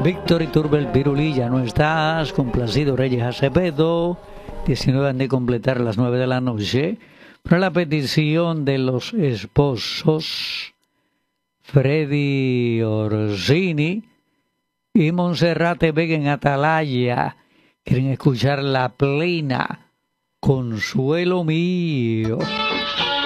Víctor Iturbel Pirulí, ya no estás. Complacido Reyes Acevedo. 19 han de completar las 9 de la noche. Pero la petición de los esposos Freddy Orsini y Monserrate Vega en Atalaya quieren escuchar La Plena, Consuelo Mío.